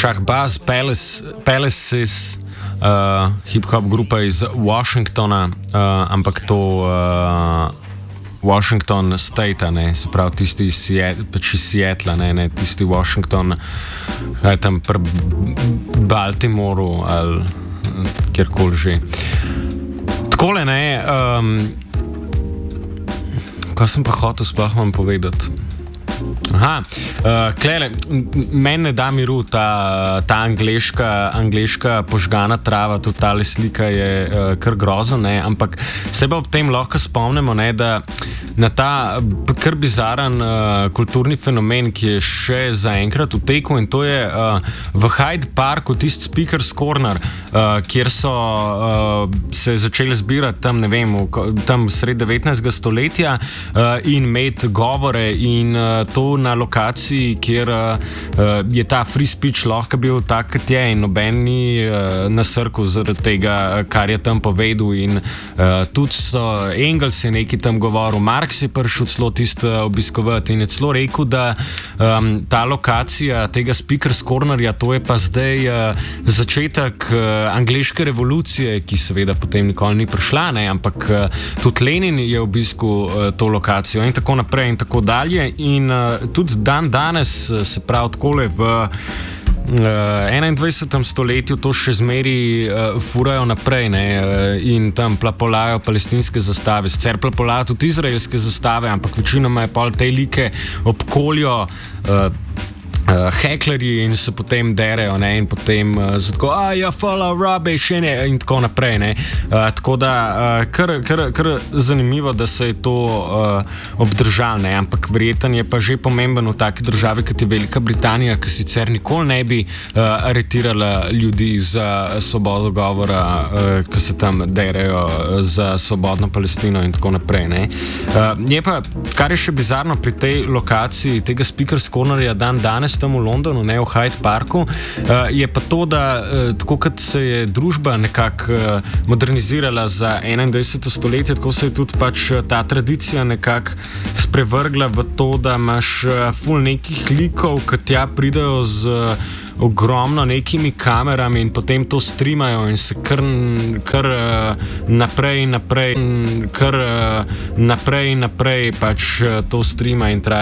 Shahbaz Palaces, hip-hop grupa iz Washingtona, ampak to Washington State, ne, se pravi tisti iz Seattla, ne tisti Washington, kaj tam pri Baltimoru ali kjerkoli že. Takole, ne, kaj sem pa hotel sploh vam povedati? Aha, klele, meni ne da miru ta angleška požgana trava, tudi tale slika je kar grozna, ne, ampak se pa ob tem lahko spomnimo, ne, da na ta kar bizaren kulturni fenomen, ki je še zaenkrat v teku, in to je v Hyde Parku tisti Speaker's Corner, kjer so se začeli zbirati tam, ne vem, tam sred 19. stoletja in imeti govore in to na lokaciji, kjer je ta free speech lahko bil tak, kot je, in noben ni nasrkal zaradi tega, kar je tam povedal, in tudi Engels je nekaj tam govoril, Marx je prišel celo tisto obiskovati in je celo rekel, da ta lokacija tega Speaker's Cornerja, to je pa zdaj začetek angleške revolucije, ki seveda potem nikoli ni prišla, ne, ampak tudi Lenin je obiskal to lokacijo in tako naprej in tako dalje, in tudi dan danes, se pravi takole v 21. stoletju to še zmeri furajo naprej, ne, in tam plapolajo palestinske zastave, sicer plapolajo tudi izraelske zastave, ampak večinoma je pol te like obkoljo heklerji in se potem derejo, ne, in potem zato, ja, follow rubbish, in tako naprej, ne. Tako da, kar zanimivo, da se je to obdržalo, ne, ampak verjetno je pa že pomemben v taki državi, kot je Velika Britanija, ki sicer nikoli ne bi aretirala ljudi za svobodo govora, ki se tam derejo za svobodno Palestino in tako naprej, ne. Je pa, kar je še bizarno pri tej lokaciji tega Speaker's Cornerja danes tam v Londonu, ne, v Hyde Parku, je pa to, da tako kot se je družba nekako modernizirala za 21. stoletje, tako se je tudi pač ta tradicija nekako sprevrgla v to, da imaš ful nekih likov, ki tja pridejo z ogromno nekimi kamerami in potem to streamajo in se kar naprej pač to streama in traja